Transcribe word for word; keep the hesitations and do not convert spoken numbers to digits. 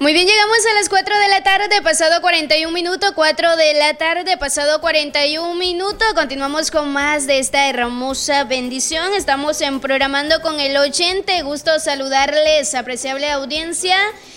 Muy bien, llegamos a las cuatro de la tarde, pasado cuarenta y un minutos, cuatro de la tarde, pasado cuarenta y un minutos. Continuamos con más de esta hermosa bendición. Estamos en Programando con el Oyente. Gusto saludarles, apreciable audiencia.